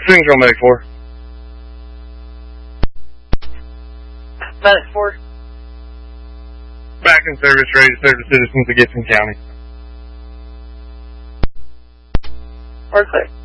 Swings on Medic 4. Medic 4. Back in service, ready to serve the citizens of Gibson County. We're clear.